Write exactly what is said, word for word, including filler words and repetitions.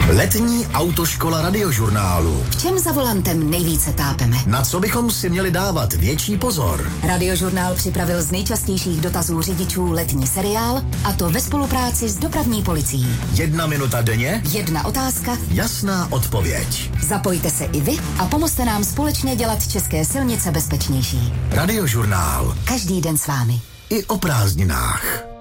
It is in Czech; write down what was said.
Letní autoškola Radiožurnálu. V čem za volantem nejvíce tápeme? Na co bychom si měli dávat větší pozor? Radiožurnál připravil z nejčastějších dotazů řidičů letní seriál, a to ve spolupráci s dopravní policií. Jedna minuta denně? Jedna otázka? Jasná odpověď. Zapojte se i vy a pomozte nám společně dělat české silnice bezpečnější. Radiožurnál. Každý den s vámi. I o prázdninách.